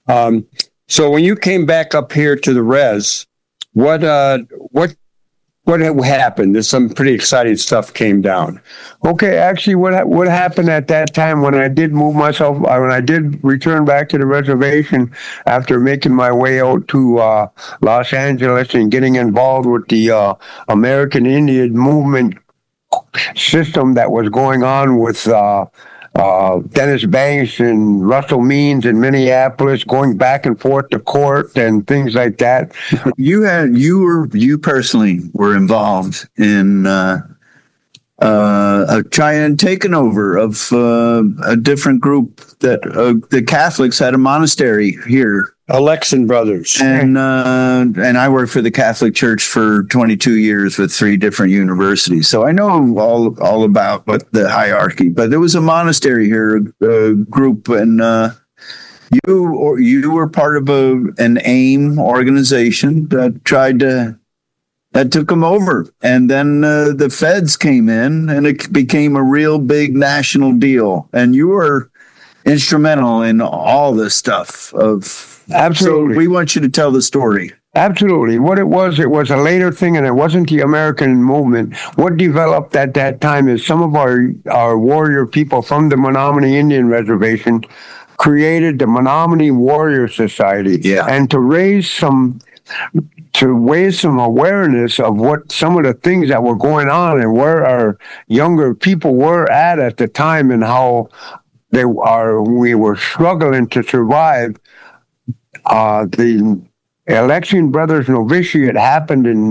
So when you came back up here to the res, what happened? There's some pretty exciting stuff came down. Okay, actually, what happened at that time when I did move myself, when I did return back to the reservation after making my way out to Los Angeles and getting involved with the American Indian movement system that was going on with Dennis Banks and Russell Means in Minneapolis, going back and forth to court and things like that. You personally were involved in trying and taking over of a different group that the Catholics had a monastery here. Election Brothers. And I worked for the Catholic Church for 22 years with 3 different universities. So I know all about the hierarchy. But there was a monastery here, a group, and you were part of an AIM organization that took them over. And then the feds came in, and it became a real big national deal. And you were instrumental in all this stuff Absolutely. So we want you to tell the story. Absolutely. What it was a later thing, and it wasn't the American movement. What developed at that time is some of our warrior people from the Menominee Indian Reservation created the Menominee Warrior Society. Yeah. And to raise some awareness of what some of the things that were going on and where our younger people were at the time and how we were struggling to survive. The Election Brothers Novitiate happened in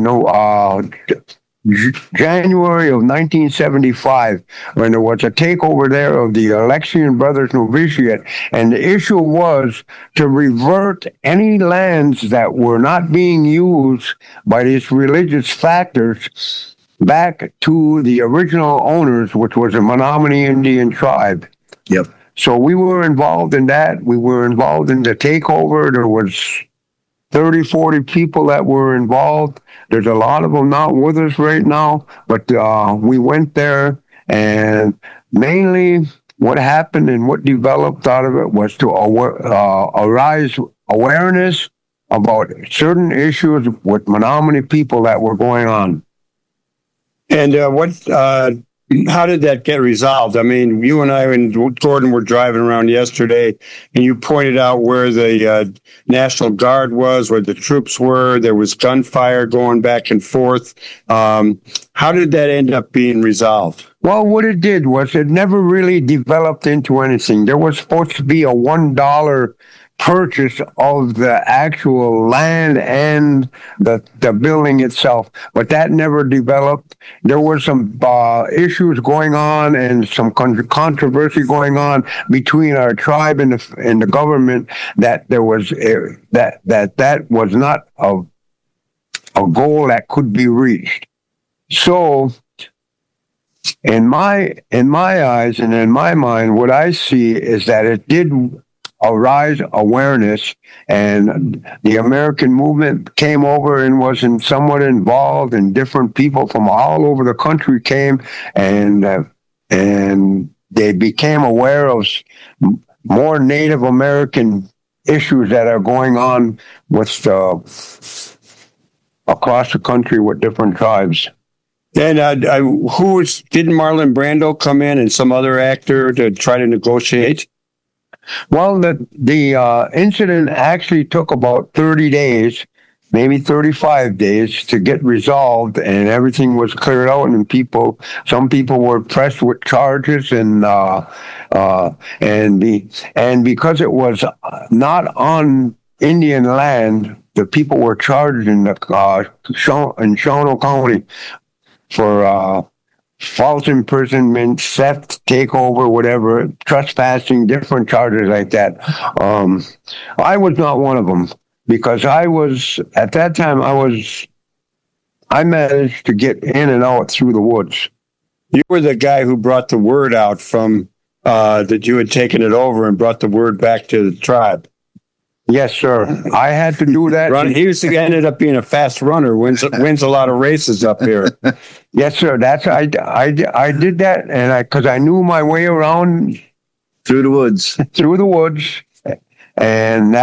January of 1975 when there was a takeover there of the Election Brothers Novitiate, and the issue was to revert any lands that were not being used by these religious factors back to the original owners, which was the Menominee Indian tribe. Yep. So we were involved in that. We were involved in the takeover. There was 30, 40 people that were involved. There's a lot of them not with us right now, but we went there, and mainly what happened and what developed out of it was to arise awareness about certain issues with Menominee people that were going on. And how did that get resolved? I mean, you and I and Gordon were driving around yesterday, and you pointed out where the National Guard was, where the troops were. There was gunfire going back and forth. How did that end up being resolved? Well, what it did was it never really developed into anything. There was supposed to be a $1 purchase of the actual land and the building itself, but that never developed. There were some issues going on and some controversy going on between our tribe and the government that there was that was not a goal that could be reached. So in my eyes and in my mind, what I see is that it did arise awareness, and the American movement came over and was somewhat involved, and different people from all over the country came, and they became aware of more Native American issues that are going on with across the country with different tribes. And didn't Marlon Brando come in and some other actor to try to negotiate? Well, the incident actually took about 30 days, maybe 35 days to get resolved, and everything was cleared out, and some people were pressed with charges, and because it was not on Indian land, the people were charged in Shawano County for false imprisonment, theft, takeover, whatever, trespassing, different charges like that. I was not one of them because at that time, I managed to get in and out through the woods. You were the guy who brought the word out from that you had taken it over and brought the word back to the tribe. Yes, sir. I had to do that. He ended up being a fast runner, wins a lot of races up here. Yes, sir. I did that, and because I knew my way around through the woods, and